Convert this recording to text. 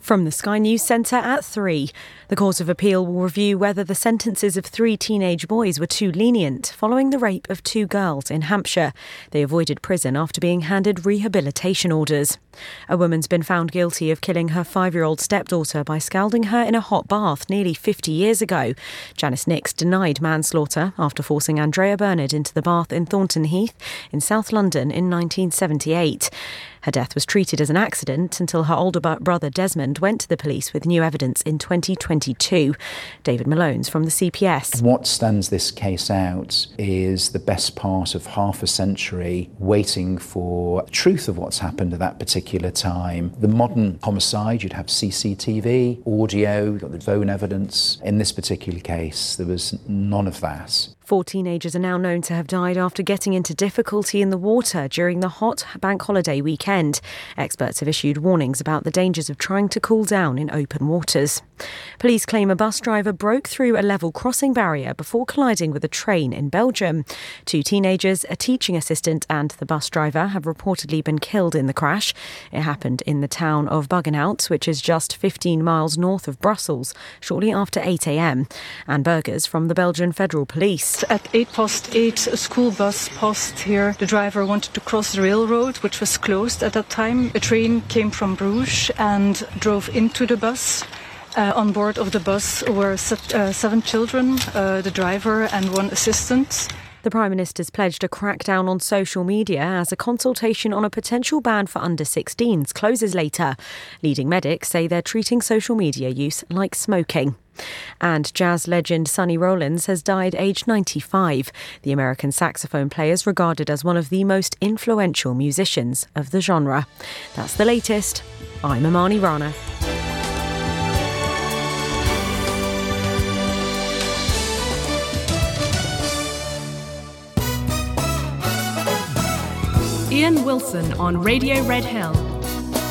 From the Sky News Centre at 3. The Court of Appeal will review whether the sentences of 3 teenage boys were too lenient following the rape of 2 girls in Hampshire. They avoided prison after being handed rehabilitation orders. A woman's been found guilty of killing her 5-year-old stepdaughter by scalding her in a hot bath nearly 50 years ago. Janice Nix denied manslaughter after forcing Andrea Bernard into the bath in Thornton Heath in South London in 1978. Her death was treated as an accident until her older brother Desmond went to the police with new evidence in 2022. David Malone's from the CPS. What stands this case out is the best part of half a century waiting for truth of what's happened at that particular time. The modern homicide, you'd have CCTV, audio, you've got the phone evidence. In this particular case, there was none of that. 4 teenagers are now known to have died after getting into difficulty in the water during the hot bank holiday weekend. Experts have issued warnings about the dangers of trying to cool down in open waters. Police claim a bus driver broke through a level crossing barrier before colliding with a train in Belgium. 2 teenagers, a teaching assistant and the bus driver have reportedly been killed in the crash. It happened in the town of Buggenhout, which is just 15 miles north of Brussels, shortly after 8 a.m. Anne Burgers from the Belgian Federal Police. At 8:08, a school bus passed here. The driver wanted to cross the railroad, which was closed at that time. A train came from Bruges and drove into the bus. On board of the bus were 7 children, the driver and 1 assistant. The Prime Minister's pledged a crackdown on social media as a consultation on a potential ban for under-16s closes later. Leading medics say they're treating social media use like smoking. And jazz legend Sonny Rollins has died aged 95. The American saxophone player is regarded as one of the most influential musicians of the genre. That's the latest. I'm Amani Rana. Ian Wilson on Radio Red Hill